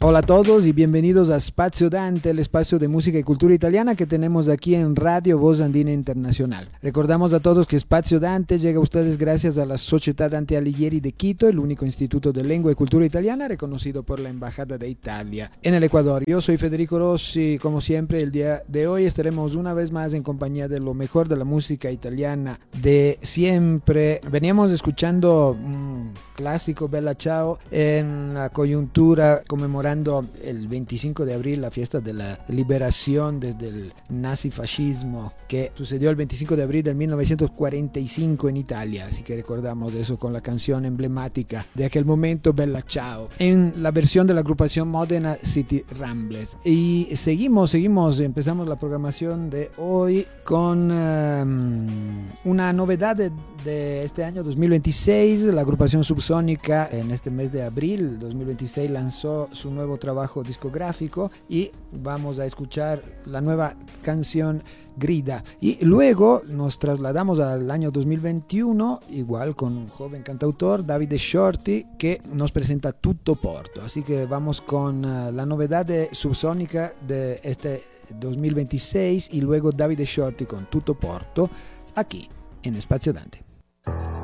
Hola a todos y bienvenidos a Spazio Dante, el espacio de música y cultura italiana que tenemos aquí en Radio Voz Andina Internacional. Recordamos a todos que Spazio Dante llega a ustedes gracias a la Società Dante Alighieri de Quito, el único instituto de lengua y cultura italiana reconocido por la Embajada de Italia en el Ecuador. Yo soy Federico Rossi, como siempre el día de hoy estaremos una vez más en compañía de lo mejor de la música italiana de siempre. Veníamos escuchando un clásico, Bella Ciao, en la coyuntura conmemorando el 25 de abril, la fiesta de la liberación desde el nazifascismo que sucedió el 25 de abril de 1945 en Italia, así que recordamos eso con la canción emblemática de aquel momento, Bella Ciao, en la versión de la agrupación Modena City Ramblers. Y seguimos, empezamos la programación de hoy con una novedad de este año 2026. La agrupación Subsónica en este mes de abril 2026 lanzó su nuevo trabajo discográfico y vamos a escuchar la nueva canción Grida, y luego nos trasladamos al año 2021 igual con un joven cantautor, Davide Shorty, que nos presenta Tutto Porto. Así que vamos con la novedad de Subsónica de este 2026 y luego Davide Shorty con Tutto Porto aquí en Spazio Dante.